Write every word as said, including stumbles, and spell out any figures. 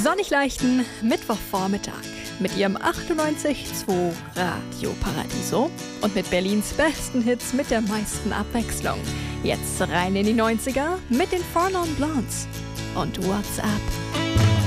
sonnig leichten Mittwochvormittag mit ihrem achtundneunzig Komma zwei Radio Paradiso und mit Berlins besten Hits mit der meisten Abwechslung. Jetzt rein in die neunziger mit den Four Non Blondes und What's Up.